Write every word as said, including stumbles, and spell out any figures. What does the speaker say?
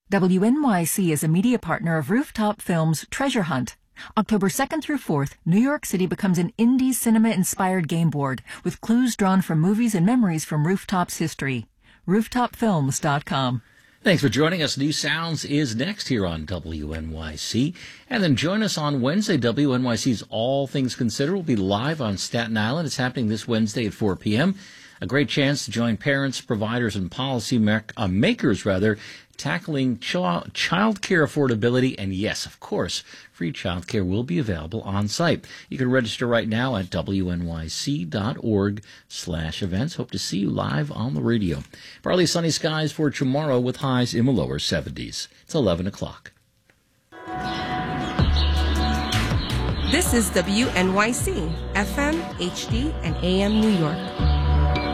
W N Y C is a media partner of Rooftop Films' Treasure Hunt. October second through fourth, New York City becomes an indie cinema-inspired game board with clues drawn from movies and memories from Rooftop's history. rooftop films dot com. Thanks for joining us. New Sounds is next here on W N Y C. And then join us on Wednesday. W N Y C's All Things Considered will be live on Staten Island. It's happening this Wednesday at four p.m. A great chance to join parents, providers, and policy mak- uh, makers, rather, tackling ch- child care affordability. And yes, of course, free child care will be available on site. You can register right now at W N Y C dot org slash events. Hope to see you live on the radio. Partly sunny skies for tomorrow with highs in the lower seventies. It's eleven o'clock. This is W N Y C, F M, H D, and A M New York.